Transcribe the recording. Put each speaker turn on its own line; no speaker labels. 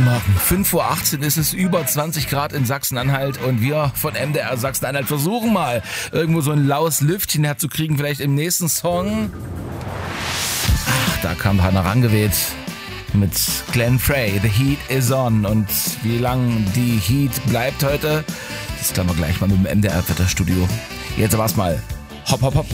Guten Morgen. 5:18 Uhr ist es, über 20 Grad in Sachsen-Anhalt und wir von MDR Sachsen-Anhalt versuchen mal, irgendwo so ein laues Lüftchen herzukriegen, vielleicht im nächsten Song. Ach, da kam einer rangeweht mit Glenn Frey, The Heat is on. Und wie lang die Heat bleibt heute, das klären wir gleich mal mit dem MDR Wetterstudio. Jetzt aber erstmal hopp, hopp, hopp.